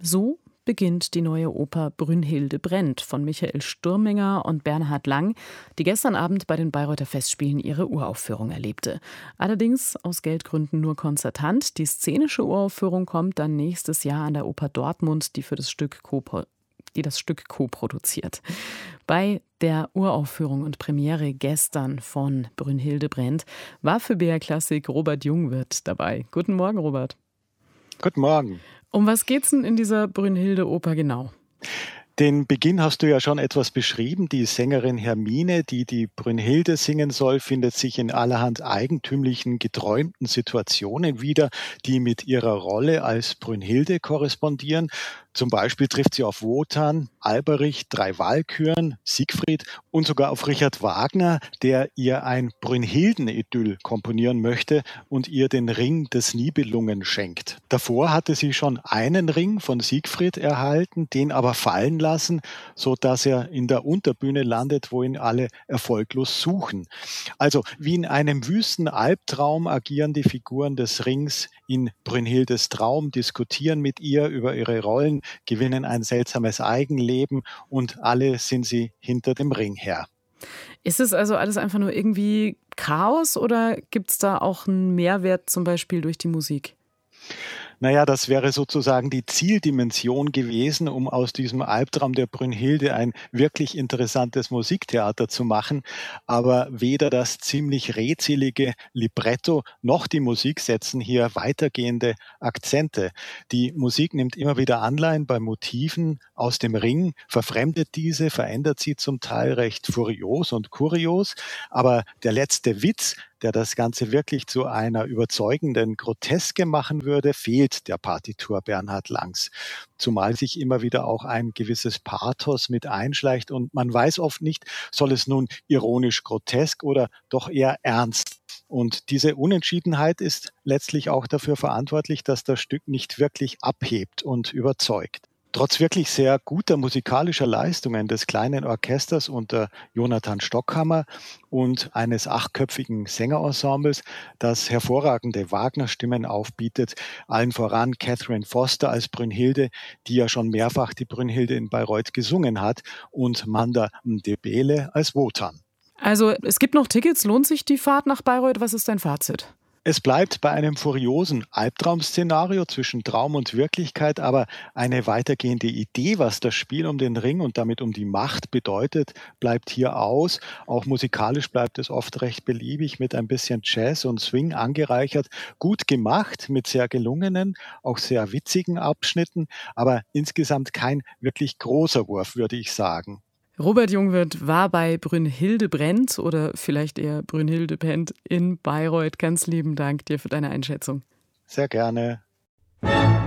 So beginnt die neue Oper Brünnhilde brennt von Michael Stürminger und Bernhard Lang, die gestern Abend bei den Bayreuther Festspielen ihre Uraufführung erlebte. Allerdings aus Geldgründen nur konzertant. Die szenische Uraufführung kommt dann nächstes Jahr an der Oper Dortmund, die das Stück co-produziert. Bei der Uraufführung und Premiere gestern von Brünnhilde brennt war für BR Klassik Robert Jungwirth dabei. Guten Morgen, Robert. Guten Morgen. Um was geht's denn in dieser Brünnhilde-Oper genau? Den Beginn hast du ja schon etwas beschrieben. Die Sängerin Hermine, die die Brünnhilde singen soll, findet sich in allerhand eigentümlichen, geträumten Situationen wieder, die mit ihrer Rolle als Brünnhilde korrespondieren. Zum Beispiel trifft sie auf Wotan, Alberich, 3 Walküren, Siegfried und sogar auf Richard Wagner, der ihr ein Brünnhilden-Idyll komponieren möchte und ihr den Ring des Nibelungen schenkt. Davor hatte sie schon einen Ring von Siegfried erhalten, den aber fallen lassen, sodass er in der Unterbühne landet, wo ihn alle erfolglos suchen. Also wie in einem wüsten Albtraum agieren die Figuren des Rings in Brünnhildes Traum, diskutieren mit ihr über ihre Rollen, gewinnen ein seltsames Eigenleben und alle sind sie hinter dem Ring her. Ist es also alles einfach nur irgendwie Chaos oder gibt es da auch einen Mehrwert zum Beispiel durch die Musik? Naja, das wäre sozusagen die Zieldimension gewesen, um aus diesem Albtraum der Brünnhilde ein wirklich interessantes Musiktheater zu machen. Aber weder das ziemlich rätselige Libretto noch die Musik setzen hier weitergehende Akzente. Die Musik nimmt immer wieder Anleihen bei Motiven aus dem Ring, verfremdet diese, verändert sie zum Teil recht furios und kurios. Aber der letzte Witz, der das Ganze wirklich zu einer überzeugenden Groteske machen würde, fehlt der Partitur Bernhard Langs. Zumal sich immer wieder auch ein gewisses Pathos mit einschleicht und man weiß oft nicht, soll es nun ironisch grotesk oder doch eher ernst. Und diese Unentschiedenheit ist letztlich auch dafür verantwortlich, dass das Stück nicht wirklich abhebt und überzeugt. Trotz wirklich sehr guter musikalischer Leistungen des kleinen Orchesters unter Jonathan Stockhammer und eines 8-köpfigen Sängerensembles, das hervorragende Wagner-Stimmen aufbietet, allen voran Catherine Foster als Brünnhilde, die ja schon mehrfach die Brünnhilde in Bayreuth gesungen hat, und Manda Mdebele als Wotan. Also es gibt noch Tickets, lohnt sich die Fahrt nach Bayreuth? Was ist dein Fazit? Es bleibt bei einem furiosen Albtraum-Szenario zwischen Traum und Wirklichkeit, aber eine weitergehende Idee, was das Spiel um den Ring und damit um die Macht bedeutet, bleibt hier aus. Auch musikalisch bleibt es oft recht beliebig mit ein bisschen Jazz und Swing angereichert. Gut gemacht, mit sehr gelungenen, auch sehr witzigen Abschnitten, aber insgesamt kein wirklich großer Wurf, würde ich sagen. Robert Jungwirth war bei Brünnhilde brennt oder vielleicht eher Brünnhilde pennt in Bayreuth. Ganz lieben Dank dir für deine Einschätzung. Sehr gerne.